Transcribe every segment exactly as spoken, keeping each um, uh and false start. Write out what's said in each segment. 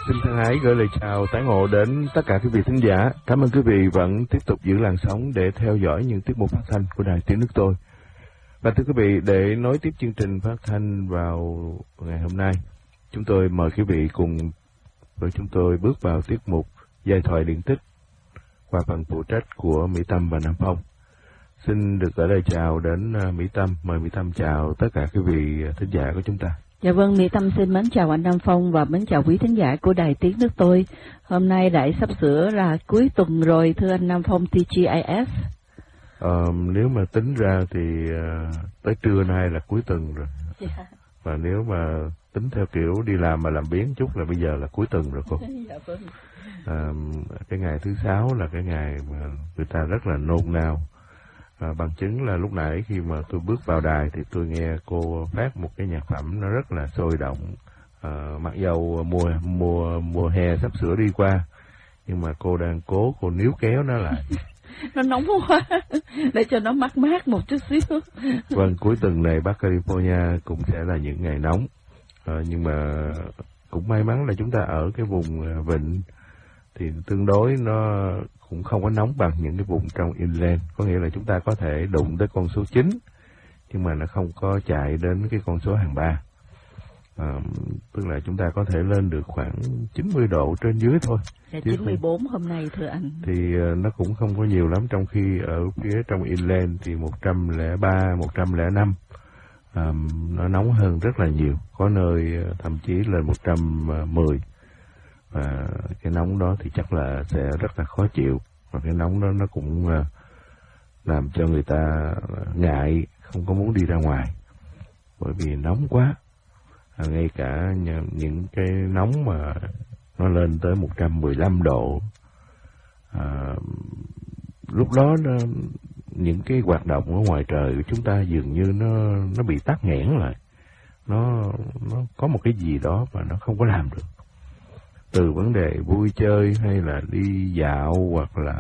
Xin thân ái gửi lời chào tái ngộ đến tất cả quý vị thính giả. Cảm ơn quý vị vẫn tiếp tục giữ làn sóng để theo dõi những tiết mục phát thanh của Đài Tiếng Nước Tôi. Và thưa quý vị, để nối tiếp chương trình phát thanh vào ngày hôm nay, chúng tôi mời quý vị cùng với chúng tôi bước vào tiết mục Giai thoại điển tích qua phần phụ trách của Mỹ Tâm và Nam Phong. Xin được gửi lời chào đến Mỹ Tâm. Mời Mỹ Tâm chào tất cả quý vị thính giả của chúng ta. Dạ vâng, Mỹ Tâm xin mến chào anh Nam Phong và mến chào quý thính giả của Đài Tiếng Nước Tôi. Hôm nay đã sắp sửa là cuối tuần rồi, thưa anh Nam Phong, tê giê i ét. Ờ, nếu mà tính ra thì uh, tới trưa nay là cuối tuần rồi. Yeah. Và nếu mà tính theo kiểu đi làm mà làm biến chút là bây giờ là cuối tuần rồi cô. Dạ vâng. À, cái ngày thứ sáu là cái ngày mà người ta rất là nôn nao. À, bằng chứng là lúc nãy khi mà tôi bước vào đài thì tôi nghe cô phát một cái nhạc phẩm nó rất là sôi động. À, mặc dầu mùa mùa mùa hè sắp sửa đi qua, nhưng mà cô đang cố cô níu kéo nó lại. Nó nóng quá, để cho nó mát mát một chút xíu. Vâng, cuối tuần này Bắc California cũng sẽ là những ngày nóng. À, nhưng mà cũng may mắn là chúng ta ở cái vùng vịnh thì tương đối nó cũng không có nóng bằng những cái vùng trong inland, có nghĩa là chúng ta có thể đụng tới con số chín nhưng mà nó không có chạy đến cái con số hàng ba. À, tức là chúng ta có thể lên được khoảng chín mươi độ trên dưới thôi. Là chín mươi bốn hôm nay thưa anh. Thì uh, nó cũng không có nhiều lắm, trong khi ở phía trong inland thì một trăm lẻ ba, một trăm lẻ năm um, nó nóng hơn rất là nhiều, có nơi uh, thậm chí lên một trăm mười. Và cái nóng đó thì chắc là sẽ rất là khó chịu, và cái nóng đó nó cũng uh, làm cho người ta ngại, không có muốn đi ra ngoài bởi vì nóng quá. À, ngay cả những cái nóng mà nó lên tới một trăm mười lăm độ, à, lúc đó nó, những cái hoạt động ở ngoài trời của chúng ta dường như nó nó bị tắc nghẽn lại, nó nó có một cái gì đó mà nó không có làm được, từ vấn đề vui chơi hay là đi dạo hoặc là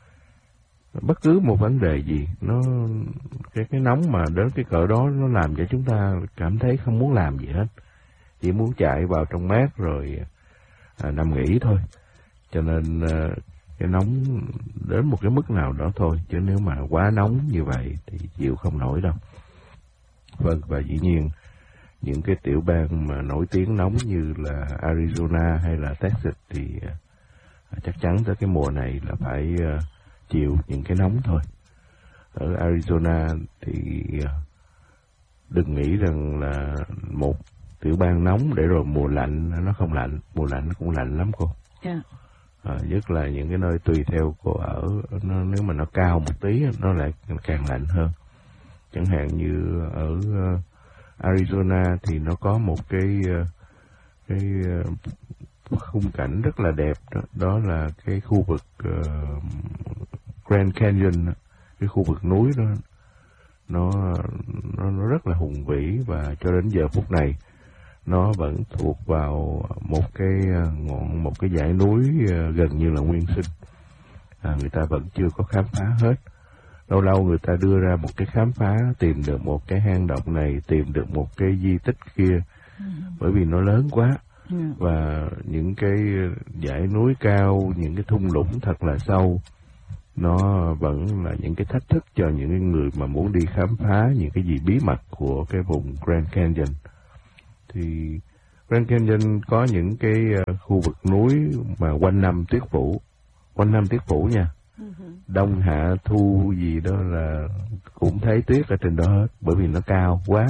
bất cứ một vấn đề gì, nó cái cái nóng mà đến cái cỡ đó nó làm cho chúng ta cảm thấy không muốn làm gì hết, chỉ muốn chạy vào trong mát rồi à, nằm nghỉ thôi. Cho nên à, cái nóng đến một cái mức nào đó thôi, chứ nếu mà quá nóng như vậy thì chịu không nổi đâu. Vâng, và dĩ nhiên những cái tiểu bang mà nổi tiếng nóng như là Arizona hay là Texas thì à, chắc chắn tới cái mùa này là phải à, chịu những cái nóng thôi. Ở Arizona thì à, đừng nghĩ rằng là một tiểu bang nóng để rồi mùa lạnh nó không lạnh, mùa lạnh nó cũng lạnh lắm cô. Yeah. À, nhất là những cái nơi tùy theo cô ở, nó, nếu mà nó cao một tí nó lại càng lạnh hơn. Chẳng hạn như ở uh, Arizona thì nó có một cái uh, cái uh, khung cảnh rất là đẹp đó, đó là cái khu vực uh, Grand Canyon, cái khu vực núi đó, nó nó nó rất là hùng vĩ, và cho đến giờ phút này nó vẫn thuộc vào một cái ngọn một cái dãy núi gần như là nguyên sinh. À, người ta vẫn chưa có khám phá hết. Lâu lâu người ta đưa ra một cái khám phá, tìm được một cái hang động này, tìm được một cái di tích kia, ừ. bởi vì nó lớn quá. Ừ. Và những cái dãy núi cao, những cái thung lũng thật là sâu, nó vẫn là những cái thách thức cho những người mà muốn đi khám phá những cái gì bí mật của cái vùng Grand Canyon. Thì Grand Canyon có những cái khu vực núi mà quanh năm tuyết phủ, quanh năm tuyết phủ nha. Uh-huh. Đông hạ thu gì đó là cũng thấy tuyết ở trên đó hết, bởi vì nó cao quá.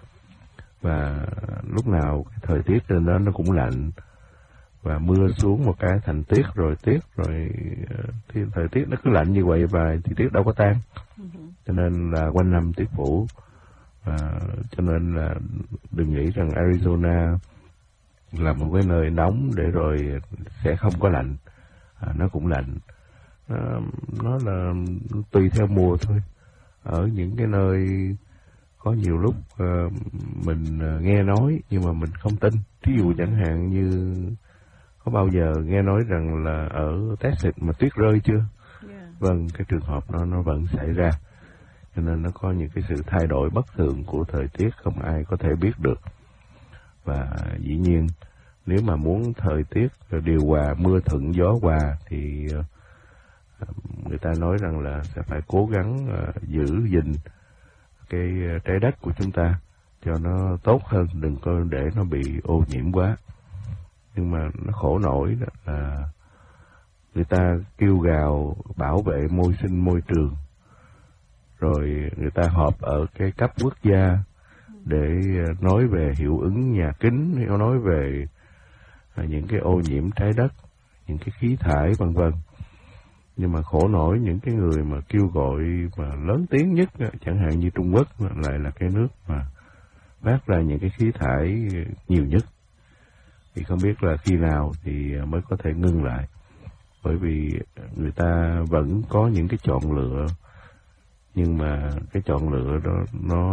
Và lúc nào thời tiết trên đó nó cũng lạnh, và mưa xuống một cái thành tuyết rồi tuyết rồi thì thời tiết nó cứ lạnh như vậy và thì tuyết đâu có tan. Uh-huh. Cho nên là quanh năm tuyết phủ. À, cho nên là đừng nghĩ rằng Arizona là một cái nơi nóng để rồi sẽ không có lạnh. À, nó cũng lạnh. À, nó là tùy theo mùa thôi. Ở những cái nơi có nhiều lúc uh, mình uh, nghe nói nhưng mà mình không tin. Ví dụ chẳng hạn như có bao giờ nghe nói rằng là ở Texas mà tuyết rơi chưa? Yeah. Vâng, cái trường hợp đó nó vẫn xảy ra. Cho nên nó có những cái sự thay đổi bất thường của thời tiết không ai có thể biết được. Và dĩ nhiên nếu mà muốn thời tiết điều hòa, mưa thuận gió hòa thì người ta nói rằng là sẽ phải cố gắng giữ gìn cái trái đất của chúng ta cho nó tốt hơn, đừng có để nó bị ô nhiễm quá. Nhưng mà nó khổ nổi đó là người ta kêu gào bảo vệ môi sinh môi trường, rồi người ta họp ở cái cấp quốc gia để nói về hiệu ứng nhà kính, nói về những cái ô nhiễm trái đất, những cái khí thải vân vân. Nhưng mà khổ nổi những cái người mà kêu gọi mà lớn tiếng nhất, chẳng hạn như Trung Quốc, lại là cái nước mà phát ra những cái khí thải nhiều nhất. Thì không biết là khi nào thì mới có thể ngưng lại, bởi vì người ta vẫn có những cái chọn lựa, nhưng mà cái chọn lựa đó nó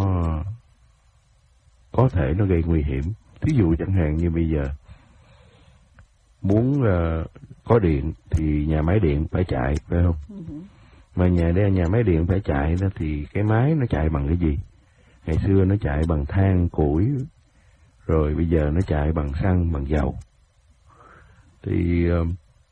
có thể nó gây nguy hiểm. Thí dụ chẳng hạn như bây giờ muốn uh, có điện thì nhà máy điện phải chạy, phải không? Ừ. Mà nhà đây nhà máy điện phải chạy đó thì cái máy nó chạy bằng cái gì? Ngày xưa nó chạy bằng than, củi, rồi bây giờ nó chạy bằng xăng, bằng dầu. Thì uh,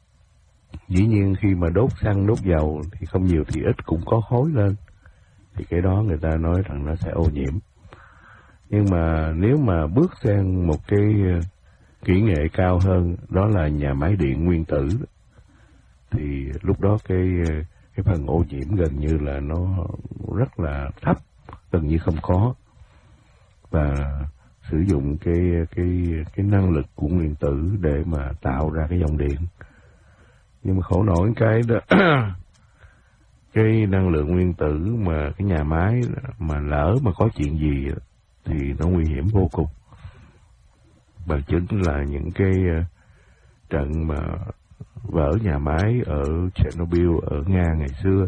dĩ nhiên khi mà đốt xăng, đốt dầu thì không nhiều thì ít cũng có khói lên. Thì cái đó người ta nói rằng nó sẽ ô nhiễm. Nhưng mà nếu mà bước sang một cái kỹ nghệ cao hơn, đó là nhà máy điện nguyên tử, thì lúc đó cái cái phần ô nhiễm gần như là nó rất là thấp, gần như không có. Và sử dụng cái cái cái năng lực của nguyên tử để mà tạo ra cái dòng điện. Nhưng mà khổ nổi cái đó cái năng lượng nguyên tử mà cái nhà máy mà lỡ mà có chuyện gì thì nó nguy hiểm vô cùng. Và chính là những cái trận mà vỡ nhà máy ở Chernobyl ở Nga ngày xưa,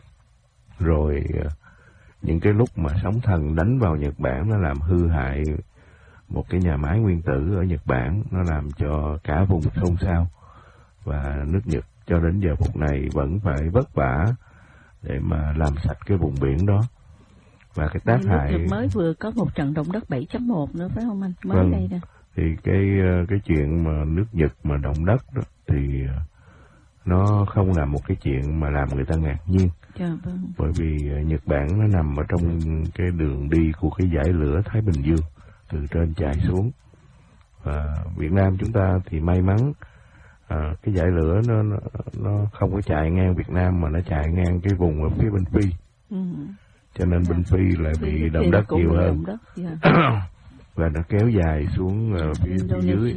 rồi những cái lúc mà sóng thần đánh vào Nhật Bản, nó làm hư hại một cái nhà máy nguyên tử ở Nhật Bản, nó làm cho cả vùng xôn xao. Và nước Nhật cho đến giờ phút này vẫn phải vất vả để mà làm sạch cái vùng biển đó. Và cái tác hại... Nhật mới vừa có một trận động đất bảy chấm một nữa phải không anh? Mới vâng. đây nè. Thì cái cái chuyện mà nước Nhật mà động đất đó, thì nó không là một cái chuyện mà làm người ta ngạc nhiên. Dạ, vâng. Bởi vì Nhật Bản nó nằm ở trong cái đường đi của cái dải lửa Thái Bình Dương, từ trên chạy xuống. Và Việt Nam chúng ta thì may mắn, à, cái dải lửa nó, nó nó không có chạy ngang Việt Nam mà nó chạy ngang cái vùng ở phía bên Phi. Ừ. Cho nên bên Phi lại bị động đất nhiều hơn. Đất, yeah. Và nó kéo dài xuống uh, phía, phía dưới.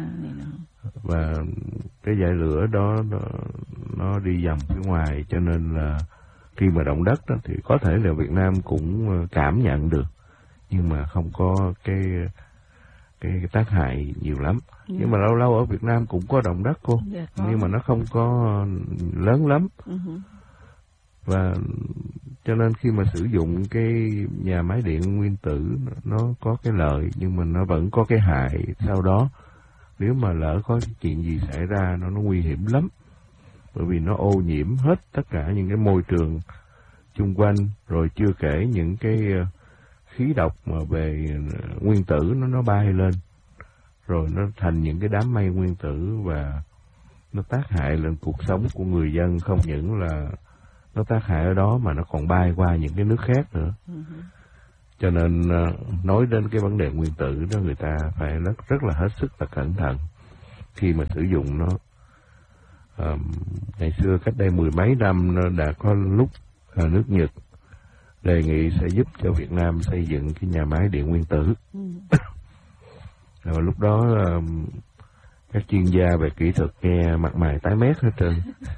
Và cái dải lửa đó nó, nó đi vòng phía ngoài, cho nên là khi mà động đất đó, thì có thể là Việt Nam cũng cảm nhận được, nhưng mà không có cái cái, cái tác hại nhiều lắm. Yeah. Nhưng mà lâu lâu ở Việt Nam cũng có động đất cô, yeah, nhưng mà nó không có lớn lắm. Uh-huh. Và cho nên khi mà sử dụng cái nhà máy điện nguyên tử, nó có cái lợi nhưng mà nó vẫn có cái hại sau đó. Nếu mà lỡ có chuyện gì xảy ra, nó nó nguy hiểm lắm. Bởi vì nó ô nhiễm hết tất cả những cái môi trường chung quanh, rồi chưa kể những cái khí độc mà về nguyên tử nó nó bay lên, rồi nó thành những cái đám mây nguyên tử, và nó tác hại lên cuộc sống của người dân. Không những là nó tác hại ở đó mà nó còn bay qua những cái nước khác nữa. Uh-huh. Cho nên nói đến cái vấn đề nguyên tử đó, người ta phải rất, rất là hết sức là cẩn thận khi mà sử dụng nó. À, ngày xưa cách đây mười mấy năm nó đã có lúc à, nước Nhật đề nghị sẽ giúp cho Việt Nam xây dựng cái nhà máy điện nguyên tử. Uh-huh. Rồi lúc đó các chuyên gia về kỹ thuật nghe mặt mày tái mét hết trơn.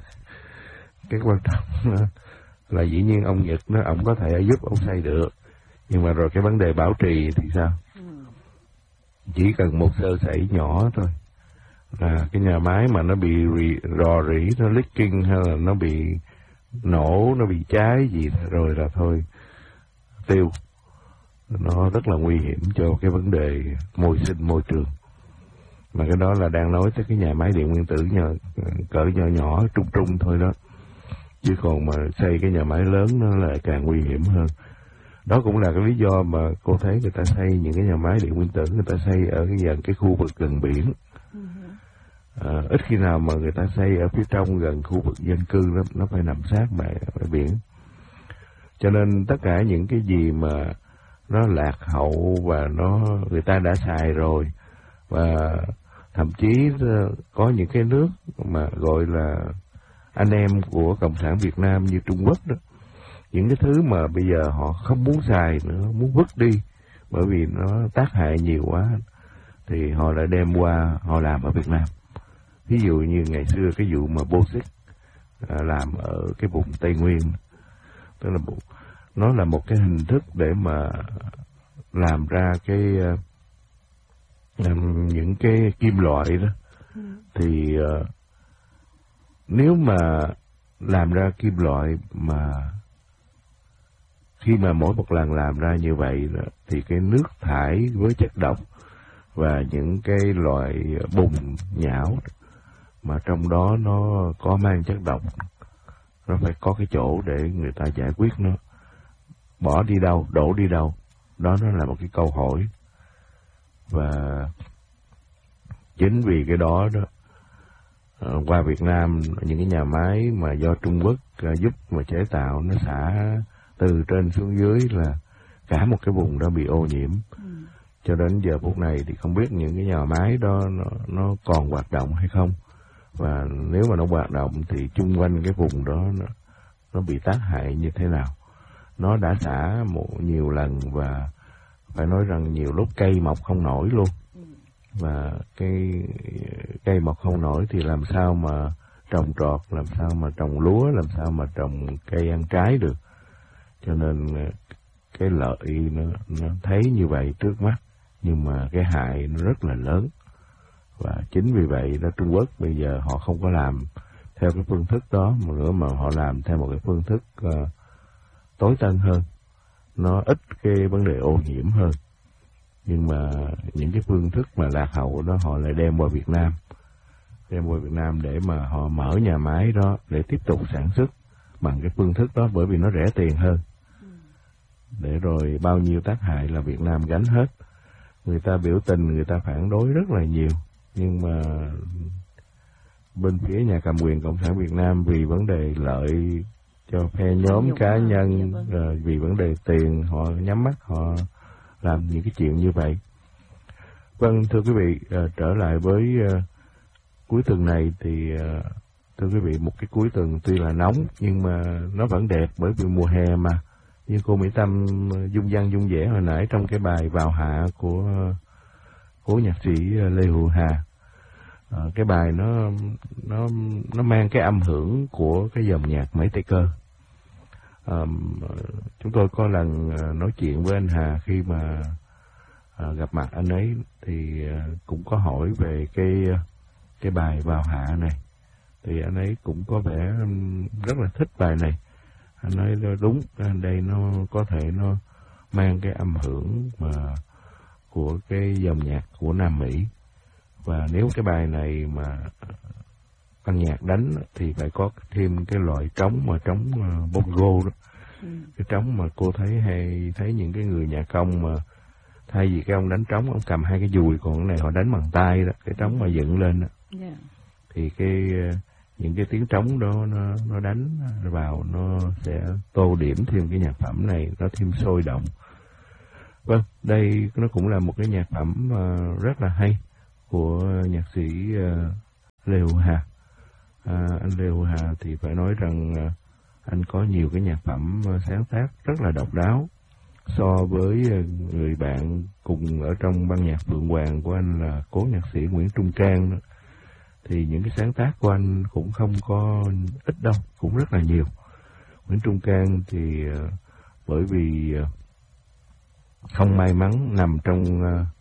Cái quan trọng là dĩ nhiên ông Nhật nó ông có thể giúp ông xây được, nhưng mà rồi cái vấn đề bảo trì thì sao? Ừ. Chỉ cần một sơ sẩy nhỏ thôi là cái nhà máy mà nó bị rì, rò rỉ, nó leaking hay là nó bị nổ, nó bị cháy gì rồi là thôi tiêu. Nó rất là nguy hiểm cho cái vấn đề môi sinh môi trường. Mà cái đó là đang nói tới cái nhà máy điện nguyên tử nhỏ, cỡ nhỏ nhỏ trung trung thôi đó. Chứ còn mà xây cái nhà máy lớn nó lại càng nguy hiểm hơn. Đó cũng là cái lý do mà cô thấy người ta xây những cái nhà máy điện nguyên tử, người ta xây ở cái gần cái khu vực gần biển. À, ít khi nào mà người ta xây ở phía trong gần khu vực dân cư lắm, nó phải nằm sát bãi, bãi biển. Cho nên tất cả những cái gì mà nó lạc hậu và nó người ta đã xài rồi, và thậm chí có những cái nước mà gọi là anh em của Cộng sản Việt Nam như Trung Quốc đó, những cái thứ mà bây giờ họ không muốn xài nữa, muốn vứt đi bởi vì nó tác hại nhiều quá, thì họ lại đem qua họ làm ở Việt Nam. Ví dụ như ngày xưa cái vụ mà Bauxit à, làm ở cái vùng Tây Nguyên, tức là nó là một cái hình thức để mà làm ra cái làm những cái kim loại đó. Ừ. Thì uh, nếu mà làm ra kim loại mà khi mà mỗi một lần làm ra như vậy đó, thì cái nước thải với chất độc và những cái loại bùn nhão mà trong đó nó có mang chất độc, nó phải có cái chỗ để người ta giải quyết nó. Bỏ đi đâu, đổ đi đâu, đó nó là một cái câu hỏi. Và chính vì cái đó đó, qua Việt Nam những cái nhà máy mà do Trung Quốc giúp mà chế tạo, nó xả từ trên xuống dưới là cả một cái vùng đó bị ô nhiễm. Ừ. Cho đến giờ phút này thì không biết những cái nhà máy đó nó, nó còn hoạt động hay không, và nếu mà nó hoạt động thì chung quanh cái vùng đó nó, nó bị tác hại như thế nào. Nó đã xả một nhiều lần và phải nói rằng nhiều lúc cây mọc không nổi luôn. Ừ. Và cái cây mọc không nổi thì làm sao mà trồng trọt, làm sao mà trồng lúa, làm sao mà trồng cây ăn trái được. Cho nên cái lợi nó, nó thấy như vậy trước mắt, nhưng mà cái hại nó rất là lớn. Và chính vì vậy đó, Trung Quốc bây giờ họ không có làm theo cái phương thức đó mà nữa, mà họ làm theo một cái phương thức uh, tối tân hơn, nó ít cái vấn đề ô nhiễm hơn. Nhưng mà những cái phương thức mà lạc hậu đó họ lại đem qua Việt Nam, đem qua Việt Nam để mà họ mở nhà máy đó để tiếp tục sản xuất bằng cái phương thức đó, bởi vì nó rẻ tiền hơn. Để rồi bao nhiêu tác hại là Việt Nam gánh hết. Người ta biểu tình, người ta phản đối rất là nhiều, nhưng mà bên phía nhà cầm quyền Cộng sản Việt Nam vì vấn đề lợi cho phe nhóm cá nhân, rồi vì vấn đề tiền họ nhắm mắt họ làm những cái chuyện như vậy. Vâng, thưa quý vị, uh, trở lại với uh, cuối tuần này thì uh, thưa quý vị, một cái cuối tuần tuy là nóng nhưng mà nó vẫn đẹp, bởi vì mùa hè mà. Như cô Mỹ Tâm dung văn dung vẻ hồi nãy trong cái bài Vào Hạ của của nhạc sĩ Lê Hữu Hà, à, cái bài nó nó nó mang cái âm hưởng của cái dòng nhạc Mỹ Tây Cơ. À, chúng tôi có lần nói chuyện với anh Hà khi mà à, gặp mặt anh ấy thì à, cũng có hỏi về cái cái bài Vào Hạ này, thì anh ấy cũng có vẻ rất là thích bài này. Anh nói đúng, đây nó có thể nó mang cái âm hưởng mà của cái dòng nhạc của Nam Mỹ. Và nếu cái bài này mà ban nhạc đánh thì phải có thêm cái loại trống mà trống uh, bongo đó. Ừ. Cái trống mà cô thấy hay thấy những cái người nhạc công mà thay vì cái ông đánh trống, ông cầm hai cái dùi, còn cái này họ đánh bằng tay đó, cái trống mà dựng lên đó. Yeah. Thì cái những cái tiếng trống đó nó, nó đánh vào nó sẽ tô điểm thêm cái nhạc phẩm này, nó thêm sôi động. Vâng, đây nó cũng là một cái nhạc phẩm uh, rất là hay của nhạc sĩ uh, Lê Hữu Hà. À, anh Lê Hữu Hà thì phải nói rằng uh, anh có nhiều cái nhạc phẩm uh, sáng tác rất là độc đáo. So với uh, người bạn cùng ở trong ban nhạc Phượng Hoàng của anh là cố nhạc sĩ Nguyễn Trung Cang đó, thì những cái sáng tác của anh cũng không có ít đâu, cũng rất là nhiều. Nguyễn Trung Cang thì uh, bởi vì uh, không may mắn nằm trong uh,